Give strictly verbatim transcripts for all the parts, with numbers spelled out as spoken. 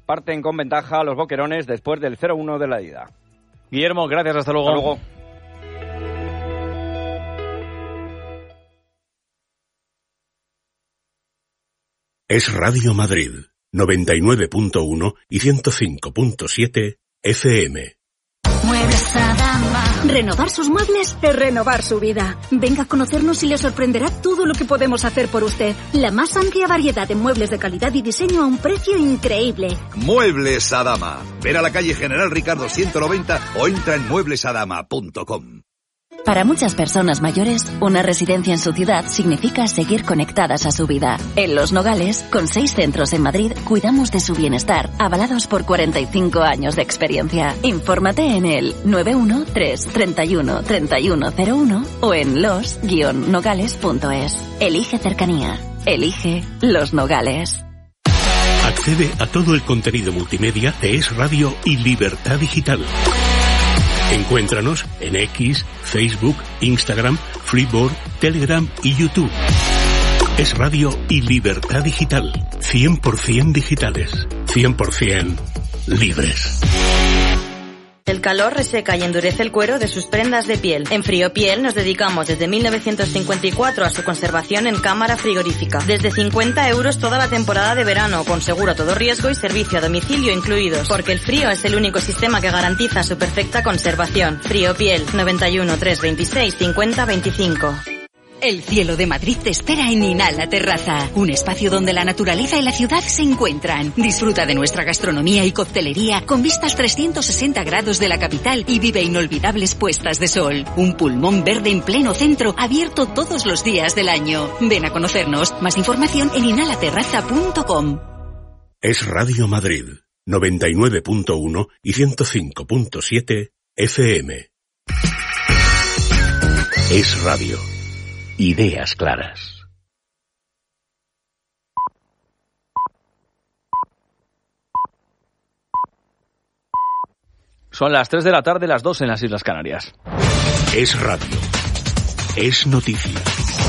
parten con ventaja los boquerones después del cero uno de la ida. Guillermo, gracias, hasta luego. Hasta luego. Es Radio Madrid, noventa y nueve punto uno y ciento cinco punto siete F M. Muebles Adama. Renovar sus muebles es renovar su vida. Venga a conocernos y le sorprenderá todo lo que podemos hacer por usted. La más amplia variedad de muebles de calidad y diseño a un precio increíble. Muebles Adama. Ven a la calle General Ricardo ciento noventa o entra en muebles adama punto com. Para muchas personas mayores, una residencia en su ciudad significa seguir conectadas a su vida. En Los Nogales, con seis centros en Madrid, cuidamos de su bienestar, avalados por cuarenta y cinco años de experiencia. Infórmate en el nueve uno tres, treinta y uno, treinta y uno cero uno o en los guion nogales punto es. Elige cercanía. Elige Los Nogales. Accede a todo el contenido multimedia de Es Radio y Libertad Digital. Encuéntranos en X, Facebook, Instagram, Flipboard, Telegram y YouTube. Es Radio y Libertad Digital. cien por ciento digitales. cien por ciento libres. El calor reseca y endurece el cuero de sus prendas de piel. En Friopiel nos dedicamos desde mil novecientos cincuenta y cuatro a su conservación en cámara frigorífica. Desde cincuenta euros toda la temporada de verano, con seguro a todo riesgo y servicio a domicilio incluidos. Porque el frío es el único sistema que garantiza su perfecta conservación. Friopiel, noventa y uno, trescientos veintiséis, cincuenta veinticinco. El cielo de Madrid te espera en Inhala Terraza, un espacio donde la naturaleza y la ciudad se encuentran. Disfruta de nuestra gastronomía y coctelería con vistas trescientos sesenta grados de la capital y vive inolvidables puestas de sol. Un pulmón verde en pleno centro, abierto todos los días del año. Ven a conocernos. Más información en inhala terraza punto com. Es Radio Madrid, noventa y nueve punto uno y ciento cinco punto siete F M. Es Radio. Ideas claras. Son las tres de la tarde, las dos en las Islas Canarias. Es radio. Es noticia.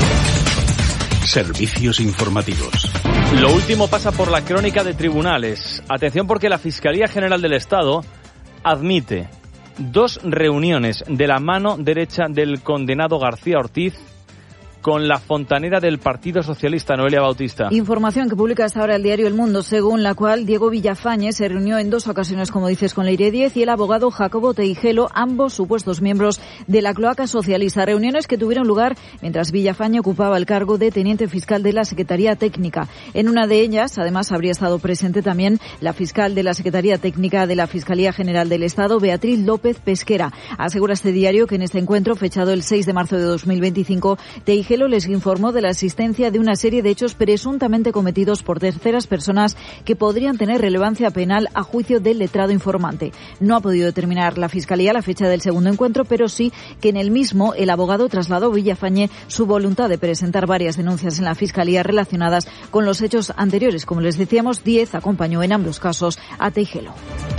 Servicios informativos. Lo último pasa por la crónica de tribunales. Atención porque la Fiscalía General del Estado admite dos reuniones de la mano derecha del condenado García Ortiz con la fontanera del Partido Socialista, Noelia Bautista. Información que publica hasta ahora el diario El Mundo, según la cual Diego Villafañe se reunió en dos ocasiones, como dices, con Leire Díez y el abogado Jacobo Teijelo, ambos supuestos miembros de la cloaca socialista. Reuniones que tuvieron lugar mientras Villafañe ocupaba el cargo de teniente fiscal de la Secretaría Técnica. En una de ellas, además, habría estado presente también la fiscal de la Secretaría Técnica de la Fiscalía General del Estado, Beatriz López Pesquera. Asegura este diario que en este encuentro, fechado el seis de marzo de dos mil veinticinco, Teijelo les informó de la existencia de una serie de hechos presuntamente cometidos por terceras personas que podrían tener relevancia penal a juicio del letrado informante. No ha podido determinar la Fiscalía la fecha del segundo encuentro, pero sí que en el mismo el abogado trasladó a Villafañe su voluntad de presentar varias denuncias en la Fiscalía relacionadas con los hechos anteriores. Como les decíamos, Díez acompañó en ambos casos a Teijelo.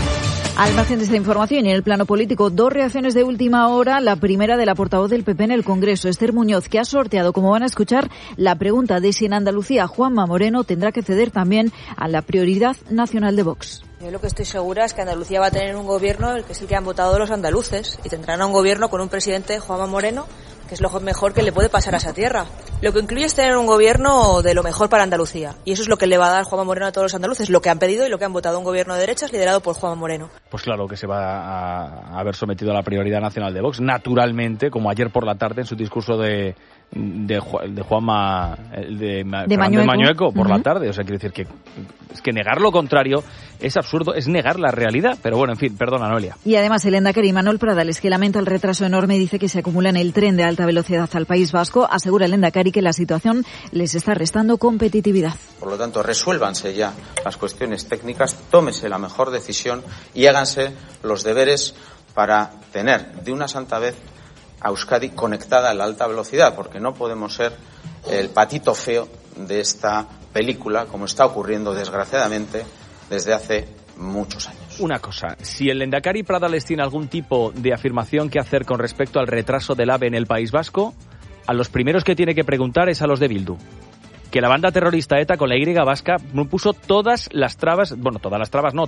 Al margen de esta información y en el plano político, dos reacciones de última hora. La primera de la portavoz del P P en el Congreso, Esther Muñoz, que ha sorteado, como van a escuchar, la pregunta de si en Andalucía Juanma Moreno tendrá que ceder también a la prioridad nacional de Vox. Yo lo que estoy segura es que Andalucía va a tener un gobierno, el que es el que han votado los andaluces, y tendrán un gobierno con un presidente, Juanma Moreno, que es lo mejor que le puede pasar a esa tierra. Lo que incluye es tener un gobierno de lo mejor para Andalucía. Y eso es lo que le va a dar Juanma Moreno a todos los andaluces, lo que han pedido y lo que han votado, un gobierno de derechas liderado por Juanma Moreno. Pues claro que se va a haber sometido a la prioridad nacional de Vox, naturalmente, como ayer por la tarde en su discurso de de, de Juanma de, de Mañueco, Mañueco por uh-huh. la tarde. O sea, quiere decir que es que negar lo contrario es absurdo, es negar la realidad. Pero bueno, en fin, perdona, Noelia. Y además el lehendakari Manuel Pradales, que lamenta el retraso enorme, dice que se acumula en el tren de alta velocidad al País Vasco. Asegura el lehendakari que la situación les está restando competitividad. Por lo tanto, resuélvanse ya las cuestiones técnicas, tómese la mejor decisión y háganse los deberes para tener de una santa vez a Euskadi conectada a la alta velocidad, porque no podemos ser el patito feo de esta película, como está ocurriendo desgraciadamente desde hace muchos años. Una cosa, si el lehendakari Pradales tiene algún tipo de afirmación que hacer con respecto al retraso del AVE en el País Vasco, a los primeros que tiene que preguntar es a los de Bildu. Que la banda terrorista ETA con la Y vasca puso todas las trabas, bueno, todas las trabas no,